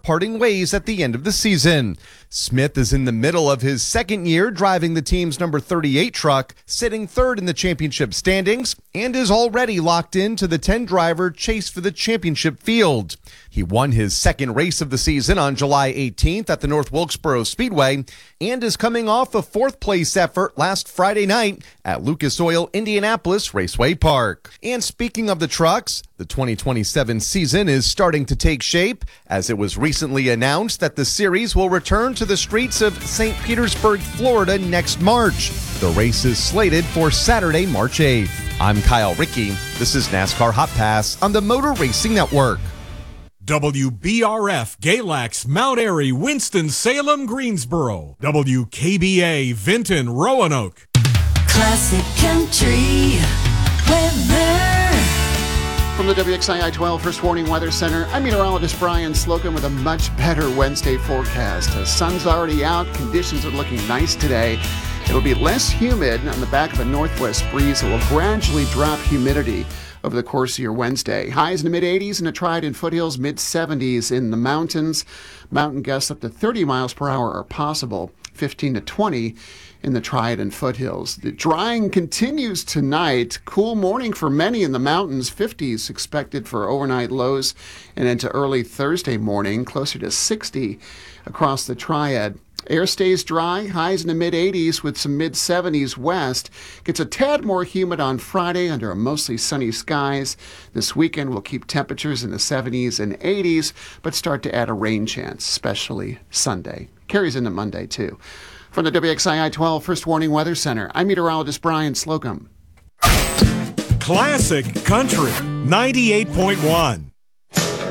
parting ways at the end of the season. Smith is in the middle of his second year driving the team's number 38 truck, sitting third in the championship standings, and is already locked into the 10-driver chase for the championship field. He won his second race of the season on July 18th at the North Wilkesboro Speedway and is coming off a fourth-place effort last Friday night at Lucas Oil Indianapolis Raceway Park. And speaking of the trucks, the 2027 season is starting to take shape as it was recently announced that the series will return to the streets of St. Petersburg, Florida next March. The race is slated for Saturday, March 8th. I'm Kyle Rickey. This is NASCAR Hot Pass on the Motor Racing Network. WBRF, Galax, Mount Airy, Winston-Salem, Greensboro. WKBA, Vinton, Roanoke. Classic Country Weather. From the WXII 12 First Warning Weather Center, I'm meteorologist Brian Slocum with a much better Wednesday forecast. The sun's already out. Conditions are looking nice today. It'll be less humid on the back of a northwest breeze that will gradually drop humidity over the course of your Wednesday. Highs in the mid-80s in the Triad and foothills, mid-70s in the mountains. Mountain gusts up to 30 miles per hour are possible, 15 to 20 in the Triad and foothills. The drying continues tonight. Cool morning for many in the mountains. 50s expected for overnight lows and into early Thursday morning, closer to 60 across the Triad. Air stays dry, highs in the mid-80s with some mid-70s west. Gets a tad more humid on Friday under a mostly sunny skies. This weekend will keep temperatures in the 70s and 80s, but start to add a rain chance, especially Sunday. Carries into Monday, too. From the WXII 12 First Warning Weather Center, I'm meteorologist Brian Slocum. Classic Country 98.1.